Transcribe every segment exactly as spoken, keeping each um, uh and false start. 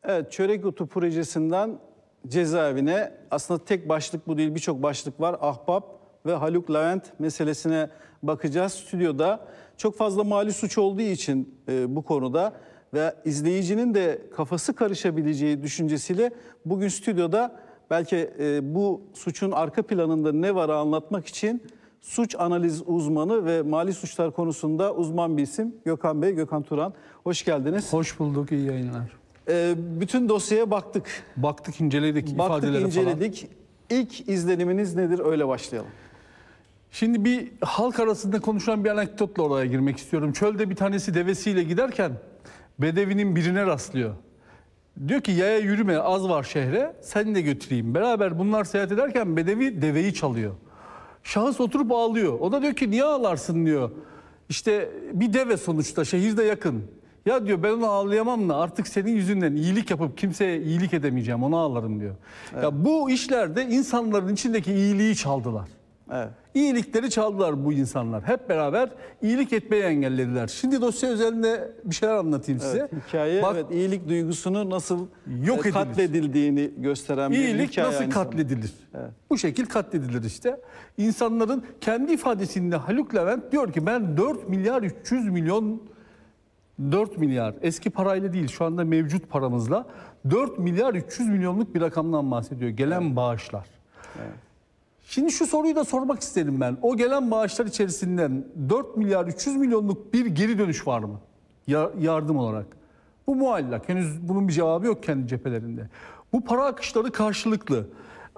Evet, Çörek Otu projesinden cezaevine, aslında tek başlık bu değil, birçok başlık var. Ahbap ve Haluk Levent meselesine bakacağız. Stüdyoda çok fazla mali suç olduğu için e, bu konuda ve izleyicinin de kafası karışabileceği düşüncesiyle bugün stüdyoda belki e, bu suçun arka planında ne var anlatmak için suç analiz uzmanı ve mali suçlar konusunda uzman bir isim Gökhan Bey, Gökhan Turan. Hoş geldiniz. Hoş bulduk, iyi yayınlar. E, bütün dosyaya baktık. Baktık, inceledik Baktık, ifadeleri inceledik. falan. İlk izleniminiz nedir? Öyle başlayalım. Şimdi bir halk arasında konuşulan bir anekdotla oraya girmek istiyorum. Çölde bir tanesi devesiyle giderken bedevinin birine rastlıyor. Diyor ki yaya yürüme, az var şehre, sen de götüreyim. Beraber bunlar seyahat ederken bedevi deveyi çalıyor. Şahıs oturup ağlıyor. O da diyor ki niye ağlarsın diyor. İşte bir deve sonuçta, şehirde yakın. Ya diyor ben onu ağlayamam da artık senin yüzünden iyilik yapıp kimseye iyilik edemeyeceğim, ona ağlarım diyor. Evet. Ya bu işlerde insanların içindeki iyiliği çaldılar. Evet. İyilikleri çaldılar bu insanlar. Hep beraber iyilik etmeyi engellediler. Şimdi dosya üzerinde bir şeyler anlatayım size. Evet, hikaye Bak, evet, iyilik duygusunu nasıl yok e, katledildiğini gösteren bir İyilik hikaye. nasıl katledilir? Evet. Bu şekil katledilir işte. İnsanların kendi ifadesinde Haluk Levent diyor ki ben dört milyar üç yüz milyon dört milyar eski parayla değil şu anda mevcut paramızla dört milyar üç yüz milyonluk bir rakamdan bahsediyor. Gelen evet. bağışlar. Evet. Şimdi şu soruyu da sormak isterim ben. O gelen bağışlar içerisinden dört milyar üç yüz milyonluk bir geri dönüş var mı? Ya, yardım olarak. Bu muallak. Henüz bunun bir cevabı yok kendi cephelerinde. Bu para akışları karşılıklı.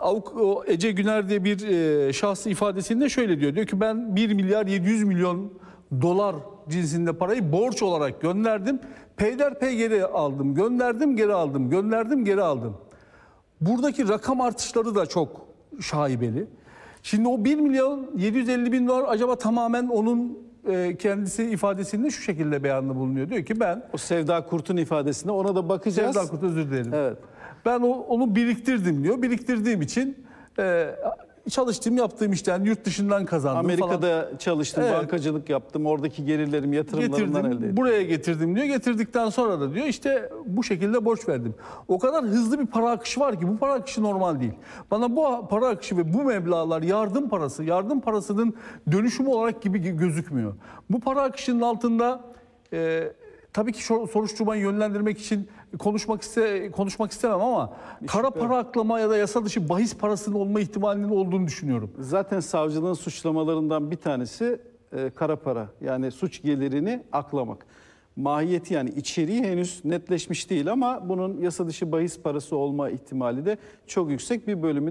Ece Güner diye bir e, şahsı ifadesinde şöyle diyor. Diyor ki ben bir milyar yedi yüz milyon dolar cinsinde parayı borç olarak gönderdim. Peyderpey geri aldım. Gönderdim, geri aldım. Gönderdim, geri aldım. Buradaki rakam artışları da çok şaibeli. Şimdi o bir milyon yedi yüz elli bin dolar acaba tamamen onun e, kendisi ifadesinde şu şekilde beyanlı bulunuyor. Diyor ki ben... O Sevda Kurt'un ifadesinde ona da bakacağız. Sevda Kurt, özür dilerim. Evet. Ben o, onu biriktirdim diyor. Biriktirdiğim için e, çalıştığım, yaptığım işten yurt dışından kazandım Amerika'da falan. çalıştım, Evet. bankacılık yaptım. Oradaki gelirlerim, yatırımlarımdan Getirdim, elde ettim. buraya getirdim diyor. Getirdikten sonra da diyor işte bu şekilde borç verdim. O kadar hızlı bir para akışı var ki bu para akışı normal değil. Bana bu para akışı ve bu meblağlar yardım parası, yardım parasının dönüşümü olarak gibi gözükmüyor. Bu para akışının altında e, tabii ki soruşturmayı yönlendirmek için konuşmak iste konuşmak istemem ama bir kara şüphe. Para aklama ya da yasa dışı bahis parasının olma ihtimalinin olduğunu düşünüyorum. Zaten savcılığın suçlamalarından bir tanesi e, kara para. Yani suç gelirini aklamak. Mahiyeti yani içeriği henüz netleşmiş değil ama bunun yasa dışı bahis parası olma ihtimali de çok yüksek, bir bölümü